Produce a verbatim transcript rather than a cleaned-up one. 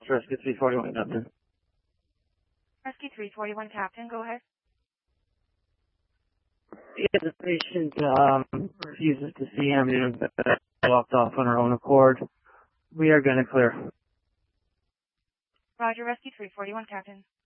Rescue three forty-one, Captain. Rescue three forty-one, Captain, go ahead. Yeah, the patient um, refuses to see ambulance, walked off on her own accord. We are going to clear. Roger, Rescue three forty-one, Captain.